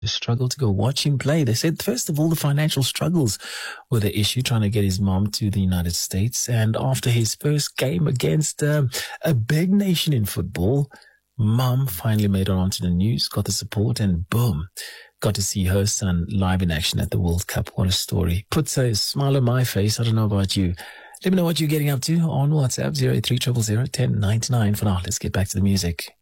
struggle to go watch him play. They said, first of all, the financial struggles were the issue, trying to get his mom to the United States. And after his first game against a big nation in football, mom finally made it onto the news, got the support, and boom, got to see her son live in action at the World Cup. What a story. Puts a smile on my face. I don't know about you. Let me know what you're getting up to on WhatsApp, 083 000 1099. For now, let's get back to the music.